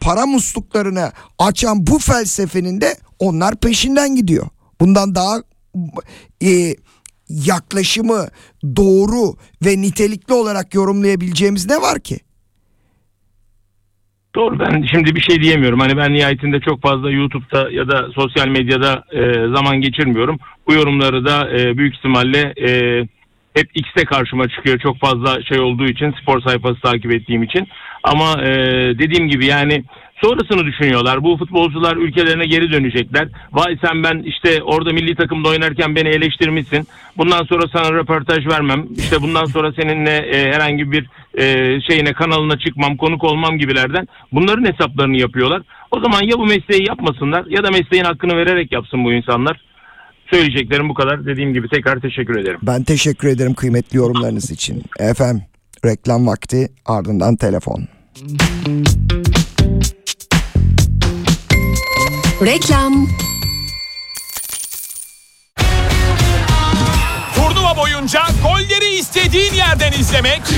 para musluklarını açan bu felsefenin de onlar peşinden gidiyor. Bundan daha yaklaşımı doğru ve nitelikli olarak yorumlayabileceğimiz ne var ki? Doğru, ben şimdi bir şey diyemiyorum. Hani ben nihayetinde çok fazla YouTube'da ya da sosyal medyada zaman geçirmiyorum. Bu yorumları da büyük ihtimalle hep X'te karşıma çıkıyor. Çok fazla şey olduğu için, spor sayfası takip ettiğim için. Ama dediğim gibi yani sonrasını düşünüyorlar. Bu futbolcular ülkelerine geri dönecekler. Vay sen, ben işte orada milli takımda oynarken beni eleştirmişsin. Bundan sonra sana röportaj vermem. İşte bundan sonra seninle herhangi bir kanalına çıkmam, konuk olmam gibilerden. Bunların hesaplarını yapıyorlar. O zaman ya bu mesleği yapmasınlar ya da mesleğin hakkını vererek yapsın bu insanlar. Söyleyeceklerim bu kadar. Dediğim gibi tekrar teşekkür ederim. Ben teşekkür ederim kıymetli yorumlarınız için. Efendim, reklam vakti, ardından telefon. Reklam. Turnuva boyunca golleri istediğin yerden izlemek